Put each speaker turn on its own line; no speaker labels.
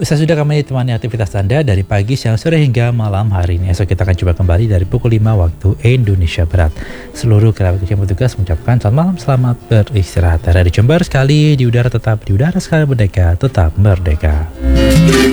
Bisa sudah kami temani aktivitas Anda dari pagi, siang, sore hingga malam hari ini. Esok kita akan coba kembali dari pukul 5 waktu Indonesia Barat. Seluruh kerabat kerja petugas mengucapkan selamat malam, selamat beristirahat. Radio Jember sekali di udara, tetap di udara, sekali merdeka, tetap merdeka.